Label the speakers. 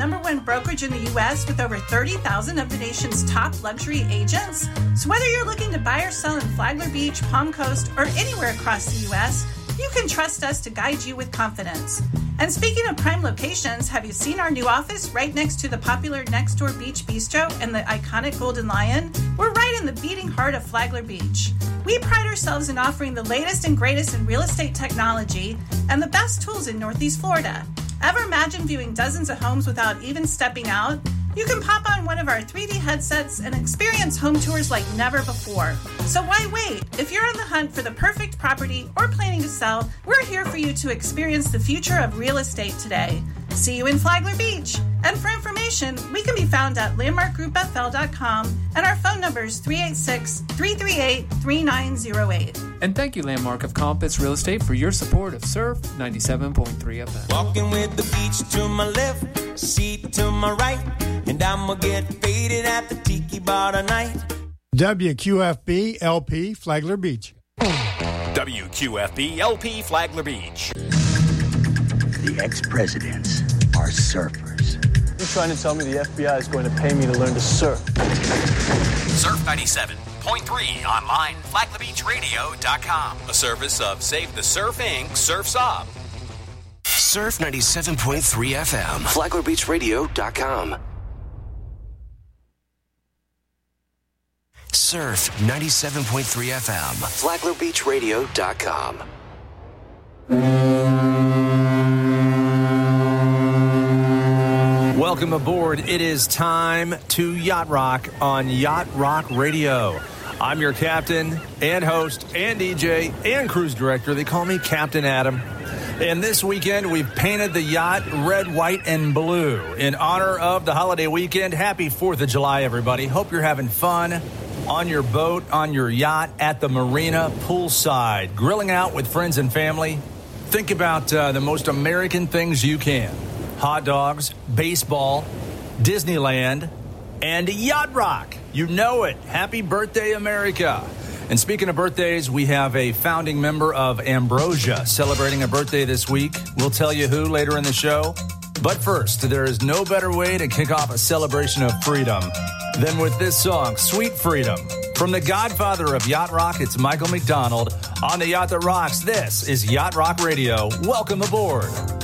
Speaker 1: #1 brokerage in the U.S. with over 30,000 of the nation's top luxury agents. So whether you're looking to buy or sell in Flagler Beach, Palm Coast, or anywhere across the U.S., you can trust us to guide you with confidence. And speaking of prime locations, have you seen our new office right next to the popular Next Door Beach Bistro and the iconic Golden Lion? We're right in the beating heart of Flagler Beach. We pride ourselves in offering the latest and greatest in real estate technology and the best tools in Northeast Florida. Ever imagine viewing dozens of homes without even stepping out? You can pop on one of our 3D headsets and experience home tours like never before. So why wait? If you're on the hunt for the perfect property or planning to sell, we're here for you to experience the future of real estate today. See you in Flagler Beach. And for information, we can be found at landmarkgroupfl.com, and our phone number is 386-338-3908.
Speaker 2: And thank you, Landmark of Compass Real Estate, for your support of Surf 97.3 FM.
Speaker 3: Walking with the beach to my left, seat to my right, and I'ma get faded at the tiki bar tonight.
Speaker 4: WQFB LP Flagler Beach.
Speaker 5: WQFB LP Flagler Beach.
Speaker 6: The ex-presidents are surfers.
Speaker 7: You're trying to tell me the FBI is going to pay me to learn to surf?
Speaker 5: Surf 97.3 online, FlaglerBeachRadio.com. A service of Save the Surf Inc. Surf's Up.
Speaker 8: Surf 97.3 FM, FlaglerBeachRadio.com. Surf 97.3 FM, FlaglerBeachRadio.com.
Speaker 9: Welcome aboard. It is time to Yacht Rock on Yacht Rock Radio. I'm your captain and host and DJ and cruise director. They call me Captain Adam. And this weekend, we've painted the yacht red, white, and blue in honor of the holiday weekend. Happy 4th of July, everybody. Hope you're having fun on your boat, on your yacht, at the marina, poolside, grilling out with friends and family. Think about the most American things you can. Hot dogs, baseball, Disneyland, and Yacht Rock. You know it. Happy birthday, America. And speaking of birthdays, we have a founding member of Ambrosia celebrating a birthday this week. We'll tell you who later in the show. But first, there is no better way to kick off a celebration of freedom than with this song, Sweet Freedom. From the godfather of Yacht Rock, it's Michael McDonald. On the Yacht That Rocks, this is Yacht Rock Radio. Welcome aboard.